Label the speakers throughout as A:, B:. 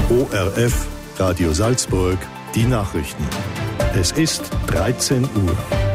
A: ORF, Radio Salzburg, die Nachrichten. Es ist 13 Uhr.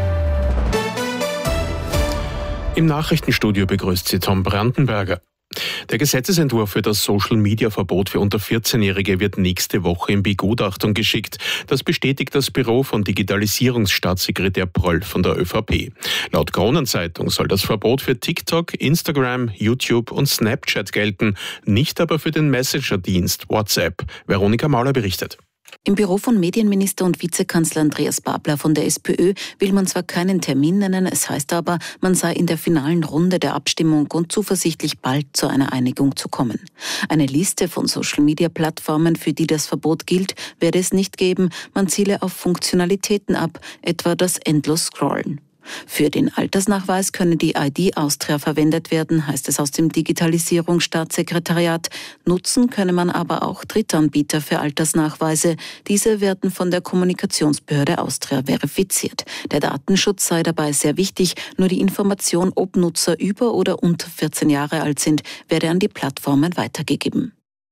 B: Im Nachrichtenstudio begrüßt Sie Tom Brandenberger. Der Gesetzesentwurf für das Social-Media-Verbot für unter 14-Jährige wird nächste Woche in Begutachtung geschickt. Das bestätigt das Büro von Digitalisierungsstaatssekretär Pröll von der ÖVP. Laut Kronenzeitung soll das Verbot für TikTok, Instagram, YouTube und Snapchat gelten, nicht aber für den Messenger-Dienst WhatsApp. Veronika Mauler berichtet.
C: Im Büro von Medienminister und Vizekanzler Andreas Babler von der SPÖ will man zwar keinen Termin nennen, es heißt aber, man sei in der finalen Runde der Abstimmung und zuversichtlich, bald zu einer Einigung zu kommen. Eine Liste von Social-Media-Plattformen, für die das Verbot gilt, werde es nicht geben. Man ziele auf Funktionalitäten ab, etwa das Endlos-Scrollen. Für den Altersnachweis könne die ID Austria verwendet werden, heißt es aus dem Digitalisierungsstaatssekretariat. Nutzen könne man aber auch Drittanbieter für Altersnachweise. Diese werden von der Kommunikationsbehörde Austria verifiziert. Der Datenschutz sei dabei sehr wichtig. Nur die Information, ob Nutzer über oder unter 14 Jahre alt sind, werde an die Plattformen weitergegeben.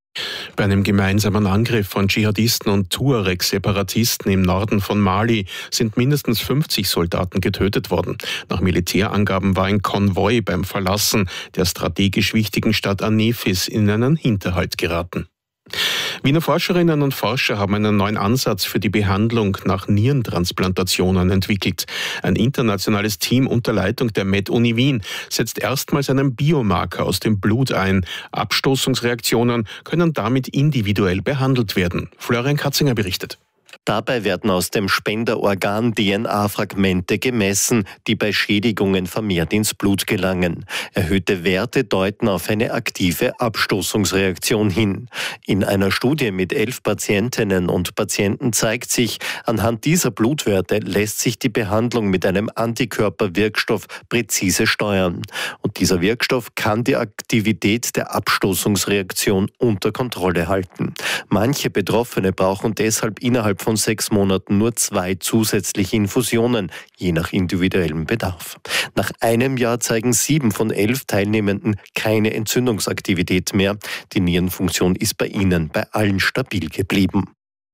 B: Bei einem gemeinsamen Angriff von Dschihadisten und Tuareg-Separatisten im Norden von Mali sind mindestens 50 Soldaten getötet worden. Nach Militärangaben war ein Konvoi beim Verlassen der strategisch wichtigen Stadt Anefis in einen Hinterhalt geraten. Wiener Forscherinnen und Forscher haben einen neuen Ansatz für die Behandlung nach Nierentransplantationen entwickelt. Ein internationales Team unter Leitung der Med-Uni Wien setzt erstmals einen Biomarker aus dem Blut ein. Abstoßungsreaktionen können damit individuell behandelt werden. Florian Katzinger berichtet.
D: Dabei werden aus dem Spenderorgan DNA-Fragmente gemessen, die bei Schädigungen vermehrt ins Blut gelangen. Erhöhte Werte deuten auf eine aktive Abstoßungsreaktion hin. In einer Studie mit 11 Patientinnen und Patienten zeigt sich, anhand dieser Blutwerte lässt sich die Behandlung mit einem Antikörperwirkstoff präzise steuern. Und dieser Wirkstoff kann die Aktivität der Abstoßungsreaktion unter Kontrolle halten. Manche Betroffene brauchen deshalb innerhalb von 6 Monaten nur 2 zusätzliche Infusionen, je nach individuellem Bedarf. Nach einem Jahr zeigen 7 von 11 Teilnehmenden keine Entzündungsaktivität mehr. Die Nierenfunktion ist bei ihnen bei allen stabil geblieben.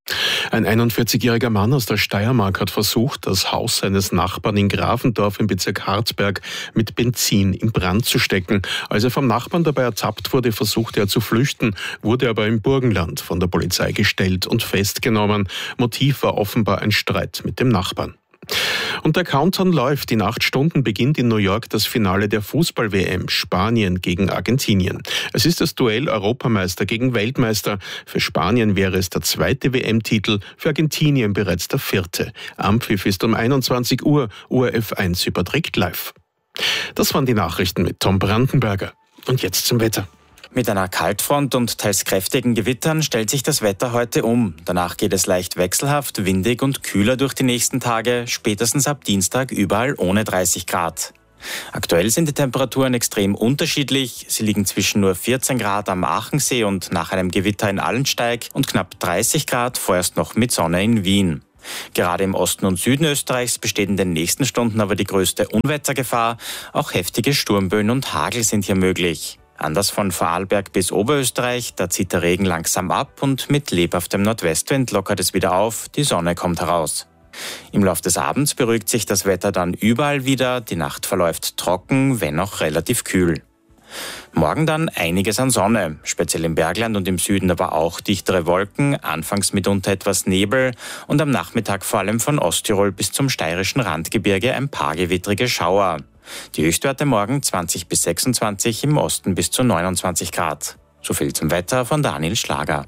B: Ein 41-jähriger Mann aus der Steiermark hat versucht, das Haus seines Nachbarn in Grafendorf im Bezirk Harzberg mit Benzin in Brand zu stecken. Als er vom Nachbarn dabei ertappt wurde, versuchte er zu flüchten, wurde aber im Burgenland von der Polizei gestellt und festgenommen. Motiv war offenbar ein Streit mit dem Nachbarn. Und der Countdown läuft. In 8 Stunden beginnt in New York das Finale der Fußball-WM, Spanien gegen Argentinien. Es ist das Duell Europameister gegen Weltmeister. Für Spanien wäre es der 2. WM-Titel, für Argentinien bereits der 4. Anpfiff ist um 21 Uhr, ORF 1 überträgt live. Das waren die Nachrichten mit Tom Brandenberger. Und jetzt zum Wetter.
E: Mit einer Kaltfront und teils kräftigen Gewittern stellt sich das Wetter heute um. Danach geht es leicht wechselhaft, windig und kühler durch die nächsten Tage, spätestens ab Dienstag überall ohne 30 Grad. Aktuell sind die Temperaturen extrem unterschiedlich. Sie liegen zwischen nur 14 Grad am Aachensee und nach einem Gewitter in Allensteig und knapp 30 Grad vorerst noch mit Sonne in Wien. Gerade im Osten und Süden Österreichs besteht in den nächsten Stunden aber die größte Unwettergefahr. Auch heftige Sturmböen und Hagel sind hier möglich. Anders von Vorarlberg bis Oberösterreich, da zieht der Regen langsam ab und mit lebhaftem Nordwestwind lockert es wieder auf, die Sonne kommt heraus. Im Laufe des Abends beruhigt sich das Wetter dann überall wieder, die Nacht verläuft trocken, wenn auch relativ kühl. Morgen dann einiges an Sonne, speziell im Bergland und im Süden aber auch dichtere Wolken, anfangs mitunter etwas Nebel und am Nachmittag vor allem von Osttirol bis zum steirischen Randgebirge ein paar gewittrige Schauer. Die Höchstwerte morgen 20 bis 26, im Osten bis zu 29 Grad. So viel zum Wetter von Daniel Schlager.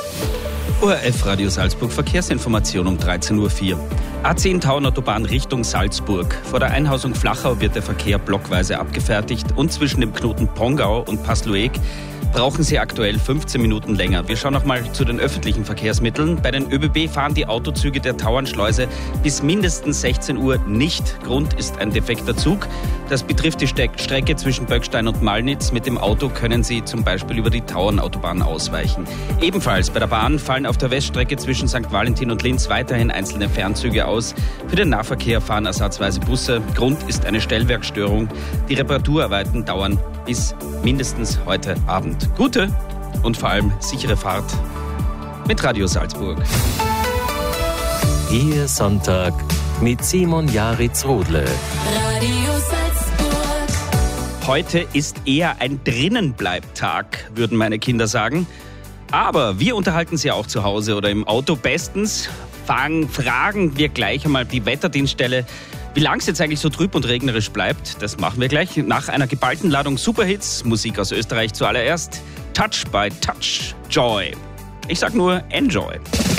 F: ORF Radio Salzburg Verkehrsinformation um 13.04 Uhr. A10 Tauernautobahn Richtung Salzburg. Vor der Einhausung Flachau wird der Verkehr blockweise abgefertigt und zwischen dem Knoten Pongau und Paslueg brauchen Sie aktuell 15 Minuten länger. Wir schauen noch mal zu den öffentlichen Verkehrsmitteln. Bei den ÖBB fahren die Autozüge der Tauernschleuse bis mindestens 16 Uhr nicht. Grund ist ein defekter Zug. Das betrifft die Strecke zwischen Böckstein und Malnitz. Mit dem Auto können Sie zum Beispiel über die Tauernautobahn ausweichen. Ebenfalls bei der Bahn fallen auf der Weststrecke zwischen St. Valentin und Linz weiterhin einzelne Fernzüge aus. Für den Nahverkehr fahren ersatzweise Busse. Grund ist eine Stellwerkstörung. Die Reparaturarbeiten dauern bis mindestens heute Abend. Gute und vor allem sichere Fahrt mit Radio Salzburg.
G: Ihr Sonntag mit Simon Jaritz-Rodle.
H: Radio Salzburg.
F: Heute ist eher ein Drinnenbleibtag, würden meine Kinder sagen. Aber wir unterhalten sie auch zu Hause oder im Auto bestens. Fragen wir gleich einmal die Wetterdienststelle, wie lange es jetzt eigentlich so trüb und regnerisch bleibt. Das machen wir gleich nach einer geballten Ladung Superhits. Musik aus Österreich zuallererst. Touch by Touch. Joy. Ich sag nur Enjoy.